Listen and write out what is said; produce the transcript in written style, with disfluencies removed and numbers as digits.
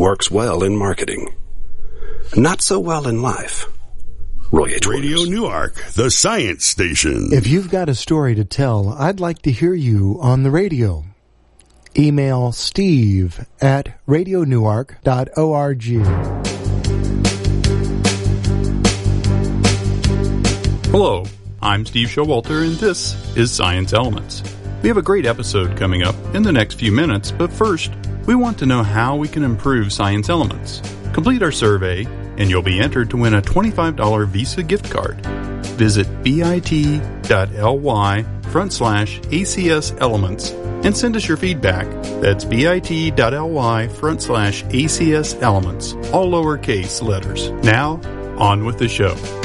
works well in marketing. Not so well in life. Roy H. Radio Williams. Newark, the science station. If you've got a story to tell, I'd like to hear you on the radio. Email steve@radionewark.org. Hello, I'm Steve Showalter, and this is Science Elements. We have a great episode coming up in the next few minutes, but first, we want to know how we can improve Science Elements. Complete our survey, and you'll be entered to win a $25 Visa gift card. Visit bit.ly/ACS Elements and send us your feedback. That's bit.ly/ACS Elements, all lowercase letters. Now, on with the show.